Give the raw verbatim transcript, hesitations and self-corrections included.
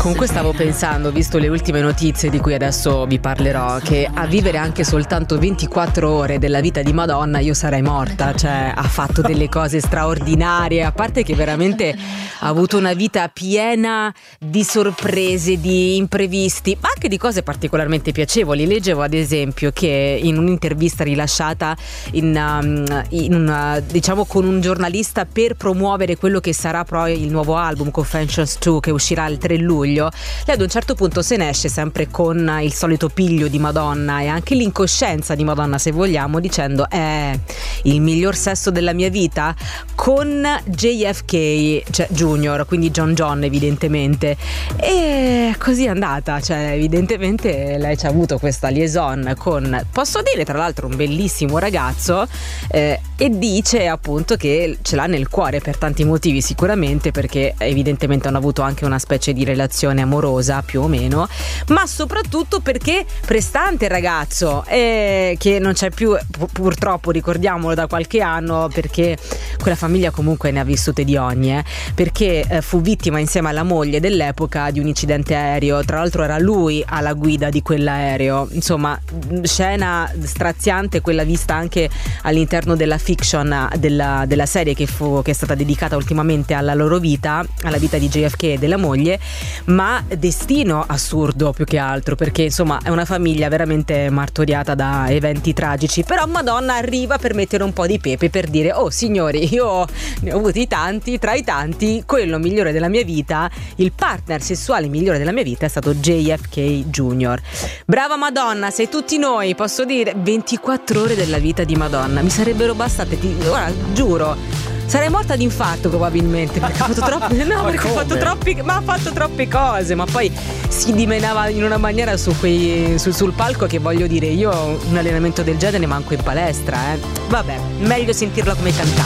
Comunque stavo pensando, visto le ultime notizie di cui adesso vi parlerò, che a vivere anche soltanto ventiquattro ore della vita di Madonna io sarei morta. Cioè, ha fatto delle cose straordinarie, a parte che veramente ha avuto una vita piena di sorprese, di imprevisti, ma anche di cose particolarmente piacevoli. Leggevo ad esempio che in un'intervista rilasciata in, um, in una, diciamo con un giornalista per promuovere quello che sarà poi il nuovo album Confessions due, che uscirà il tre luglio, lei ad un certo punto se ne esce sempre con il solito piglio di Madonna e anche l'incoscienza di Madonna, se vogliamo, dicendo è il miglior sesso della mia vita con J F K, cioè Junior, quindi John John evidentemente, e così è andata. Cioè evidentemente lei ci ha avuto questa liaison con, posso dire tra l'altro, un bellissimo ragazzo, eh, e dice appunto che ce l'ha nel cuore per tanti motivi, sicuramente perché evidentemente hanno avuto anche una specie di relazione amorosa più o meno, ma soprattutto perché prestante il ragazzo, eh, che non c'è più purtroppo, ricordiamolo, da qualche anno, perché quella famiglia comunque ne ha vissute di ogni, eh, perché eh, fu vittima insieme alla moglie dell'epoca di un incidente aereo. Tra l'altro era lui alla guida di quell'aereo, insomma scena straziante, quella vista anche all'interno della fiction della, della serie che, fu, che è stata dedicata ultimamente alla loro vita, alla vita di J F K e della moglie, ma destino assurdo più che altro, perché insomma è una famiglia veramente martoriata da eventi tragici. Però Madonna arriva per mettere un po' di pepe, per dire: oh signori, io ne ho avuti tanti, tra i tanti quello migliore della mia vita, il partner sessuale migliore della mia vita è stato J F K Junior Brava Madonna, sei tutti noi, posso dire. Ventiquattro ore della vita di Madonna mi sarebbero bastate, ti, guarda, giuro, sarei morta di infarto probabilmente, perché ha fatto troppe no, perché ha fatto troppi ma ha fatto troppe cose, ma poi si dimenava in una maniera su quei su, sul palco che, voglio dire, io un allenamento del genere manco in palestra, eh. Vabbè, meglio sentirla come cantante.